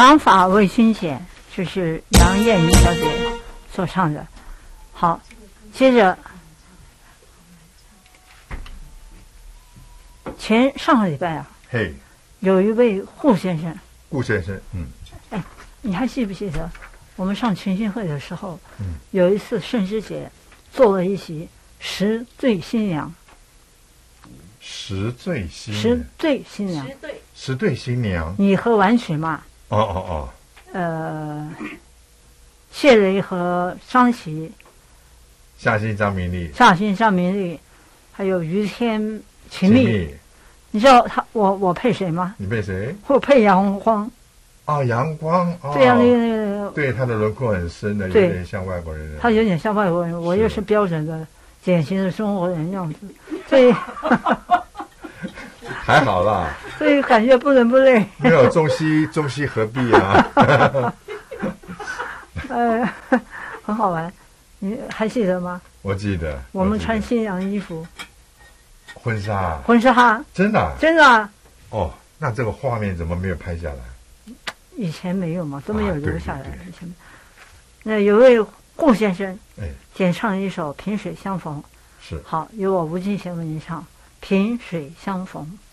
长发为君剪，就是杨燕妮小姐所唱的。好，接着上个礼拜啊， 嘿， 有一位顾先生，你还记不记得我们上群星会的时候，有一次圣枝节做了一席十对新娘。 十对新娘， 你和婉曲嘛？谢雷和张琪， 夏心张明丽， 还有于天秦丽。你知道我配谁吗？ 你配谁？ 我配杨光。 阳光。 对呀，那个。 对，他的轮廓很深的，有点像外国人。 他有点像外国人，我又是标准的、典型的中国人样子，所以还好啦。 所以感觉不伦不类。 没有中西合璧啊。 很好玩，你还记得吗？ 我记得。 我们穿新娘衣服。 婚纱， 真的啊。 那这个画面怎么没有拍下来？ 以前没有嘛，都没有留下来。以前那有位顾先生，演唱了一首《萍水相逢》。 是。 好，由我吴金贤为您唱《萍水相逢》。